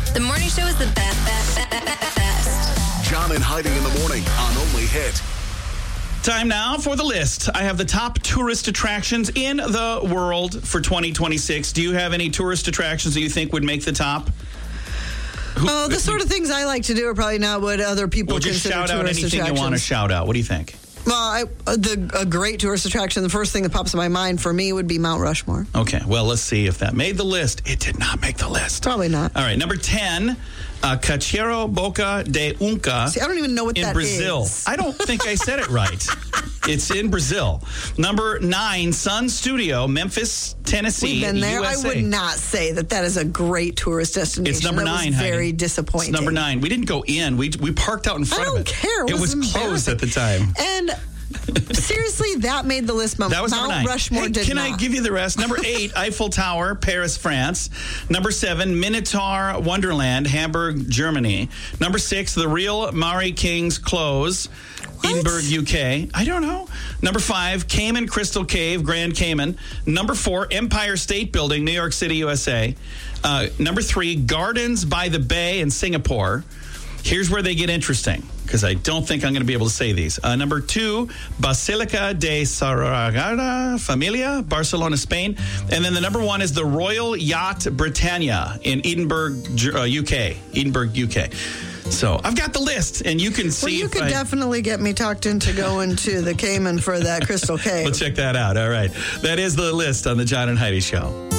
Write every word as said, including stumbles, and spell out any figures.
The morning show is the best, best, best, best. John and Heidi in the morning on Only Hit. Time now for the list. I have the top tourist attractions in the world for twenty twenty-six. Do you have any tourist attractions that you think would make the top? Who, Oh, the sort of things I like to do are probably not what other people well, just consider shout tourist out anything attractions. you want to shout out. What do you think? Well, I, uh, the a great tourist attraction, the first thing that pops in my mind for me would be Mount Rushmore. Okay, well, let's see if that made the list. It did not make the list. Probably not. All right, number ten, uh, Cachoeira Boca de Unca. See, I don't even know what in that Brazil. is. I don't think I said it right. It's in Brazil. Number nine, Sun Studio, Memphis, Tennessee, We've been there. U S A. I would not say that that is a great tourist destination. It's number that nine, was very Heidi. disappointing. It's number nine. We didn't go in. We we parked out in front I don't of it. care. It, It was, was closed at the time. And seriously, that made the list. Mount, That was number Mount nine. Rushmore Hey, did can not. I give you the rest? Number eight, Eiffel Tower, Paris, France. Number seven, Minotaur Wonderland, Hamburg, Germany. Number six, the real Maury King's Close, What? Edinburgh, U K. I don't know. Number five, Cayman Crystal Cave, Grand Cayman. Number four, Empire State Building, New York City, U S A. Uh, number three, Gardens by the Bay in Singapore. Here's where they get interesting, because I don't think I'm going to be able to say these. Uh, number two, Basilica de Sagrada Familia, Barcelona, Spain. And then the number one is the Royal Yacht Britannia in Edinburgh, uh, U K. Edinburgh, U K. So I've got the list, and you can see. Well, you if could I, definitely get me talked into going to the Cayman for that Crystal Cave. We'll check that out. All right. That is the list on the John and Heidi Show.